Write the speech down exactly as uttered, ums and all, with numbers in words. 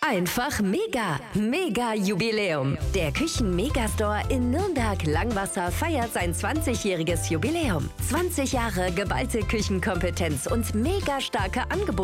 Einfach mega. Mega Jubiläum. Der Küchen-Megastore in Nürnberg-Langwasser feiert sein zwanzigjähriges Jubiläum. zwanzig Jahre geballte Küchenkompetenz und mega starke Angebote.